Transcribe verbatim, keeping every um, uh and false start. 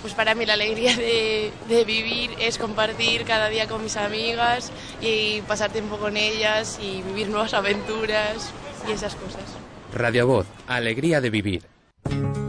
Pues para mí la alegría de, de vivir es compartir cada día con mis amigas y pasar tiempo con ellas y vivir nuevas aventuras y esas cosas. Radio Voz, alegría de vivir.